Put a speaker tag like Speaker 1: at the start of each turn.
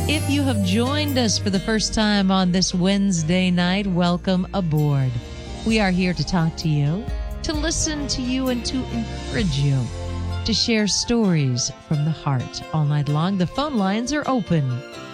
Speaker 1: If you have joined us for the first time on this Wednesday night, welcome aboard. We are here to talk to you, to listen to you, and to encourage you, to share stories from the heart all night long. The phone lines are open.